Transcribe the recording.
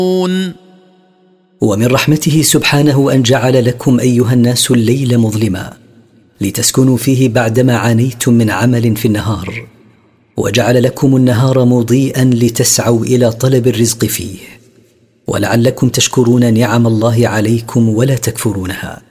ومن رحمته سبحانه أن جعل لكم أيها الناس الليل مظلما لتسكنوا فيه بعدما عانيتم من عمل في النهار، وجعل لكم النهار مضيئا لتسعوا إلى طلب الرزق فيه، ولعلكم تشكرون نعم الله عليكم ولا تكفرونها.